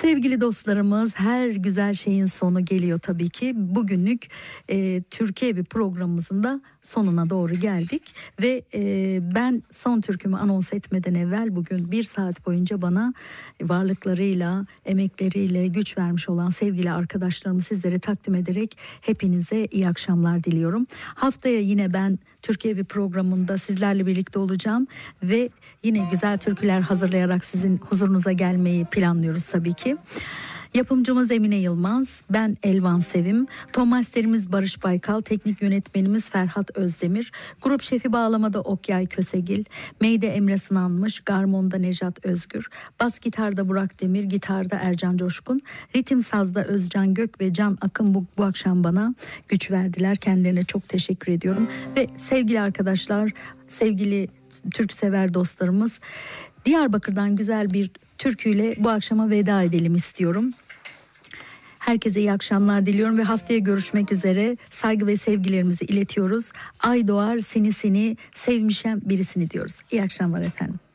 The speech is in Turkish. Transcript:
Sevgili dostlarımız, her güzel şeyin sonu geliyor tabii ki. Bugünlük Türkiye Evi programımızın da sonuna doğru geldik. Ve ben son türkümü anons etmeden evvel bugün 1 saat boyunca bana varlıklarıyla, emekleriyle güç vermiş olan sevgili arkadaşlarımı sizlere takdim ederek hepinize iyi akşamlar diliyorum. Haftaya yine ben Türkiye Evi programında sizlerle birlikte olacağım ve yine güzel türküler hazırlayarak sizin huzurunuza gelmeyi planlıyoruz tabii ki. Yapımcımız Emine Yılmaz, ben Elvan Sevim, ton masterimiz Barış Baykal, teknik yönetmenimiz Ferhat Özdemir, grup şefi bağlamada Okyay Kösegil, Meyde Emre Sınanmış, Garmon'da Nejat Özgür, bas gitarda Burak Demir, gitarda Ercan Coşkun, ritim sazda Özcan Gök ve Can Akın bu akşam bana güç verdiler. Kendilerine çok teşekkür ediyorum ve sevgili arkadaşlar, sevgili Türksever dostlarımız, Diyarbakır'dan güzel bir türküyle bu akşama veda edelim istiyorum. Herkese iyi akşamlar diliyorum ve haftaya görüşmek üzere. Saygı ve sevgilerimizi iletiyoruz. Ay doğar seni sevmişem birisini diyoruz. İyi akşamlar efendim.